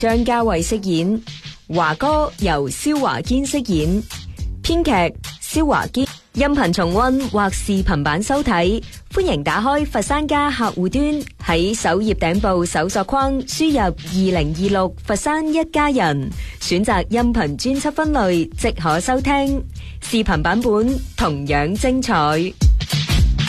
張家衛飾演，華哥由蕭華堅飾演，編劇蕭華堅。音頻重溫或視頻版收睇，歡迎打開佛山家客戶端，喺首頁頂部搜索框輸入2026佛山一家人，選擇音頻專輯分類即可收聽。視頻版本同樣精彩。